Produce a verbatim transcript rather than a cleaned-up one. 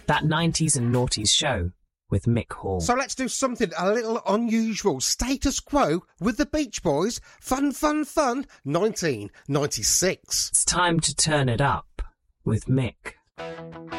That nineties and noughties show with Mick Hall. So let's do something a little unusual. Status Quo with the Beach Boys. Fun, fun, fun. nineteen ninety-six. It's time to turn it up with Mick.